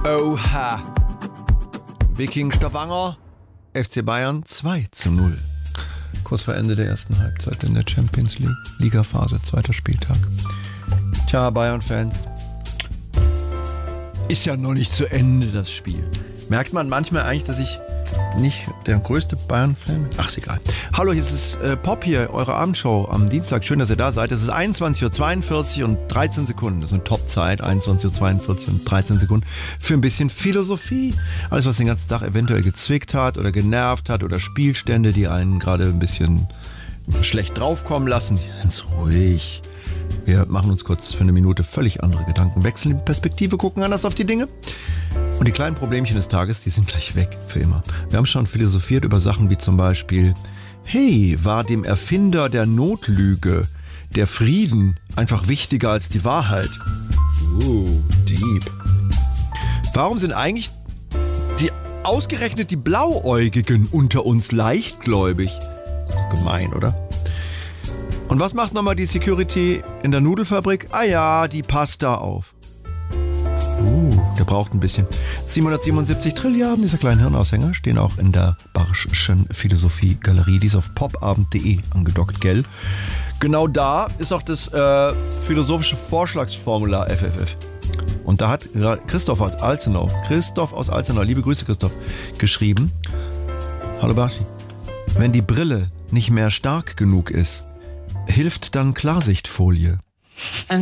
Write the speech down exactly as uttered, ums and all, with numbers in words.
Oha. Wiking Stavanger, F C Bayern zwei zu null. Kurz vor Ende der ersten Halbzeit in der Champions League. Ligaphase, zweiter Spieltag. Tja, Bayern-Fans. Ist ja noch nicht zu Ende, das Spiel. Merkt man manchmal eigentlich, dass ich nicht der größte Bayern-Fan bin? Ach, ist egal. Hallo, hier ist es äh, Pop hier, eure Abendshow am Dienstag. Schön, dass ihr da seid. Es ist einundzwanzig Uhr zweiundvierzig und dreizehn Sekunden. Das ist eine Top-Zeit. einundzwanzig Uhr zweiundvierzig und dreizehn Sekunden für ein bisschen Philosophie. Alles, was den ganzen Tag eventuell gezwickt hat oder genervt hat oder Spielstände, die einen gerade ein bisschen schlecht draufkommen lassen. Ganz ruhig. Wir machen uns kurz für eine Minute völlig andere Gedanken, wechseln die Perspektive, gucken anders auf die Dinge. Und die kleinen Problemchen des Tages, die sind gleich weg für immer. Wir haben schon philosophiert über Sachen wie zum Beispiel, hey, war dem Erfinder der Notlüge der Frieden einfach wichtiger als die Wahrheit? Uh, deep. Warum sind eigentlich die ausgerechnet die Blauäugigen unter uns leichtgläubig? Ist doch gemein, oder? Und was macht nochmal die Security in der Nudelfabrik? Ah ja, die passt da auf. Uh, der braucht ein bisschen. siebenhundertsiebenundsiebzig Trilliarden dieser kleinen Hirnaushänger stehen auch in der Barschschen Philosophie-Galerie. Die ist auf popabend punkt de angedockt, gell? Genau da ist auch das äh, philosophische Vorschlagsformular F F F. Und da hat Christoph aus Alzenau, Christoph aus Alzenau, liebe Grüße Christoph, geschrieben. Hallo Barschi. Wenn die Brille nicht mehr stark genug ist, hilft dann Klarsichtfolie.